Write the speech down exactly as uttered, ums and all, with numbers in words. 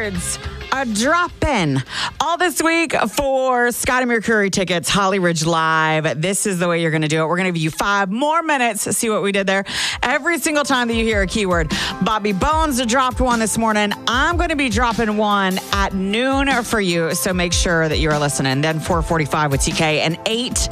keywords are dropping all this week for Scott and Mercury tickets, Holly Ridge Live. This is the way you're going to do it. We're going to give you five more minutes to see what we did there. Every single time that you hear a keyword. Bobby Bones dropped one this morning. I'm going to be dropping one at noon for you, so make sure that you're listening. Then four forty-five with T K and eight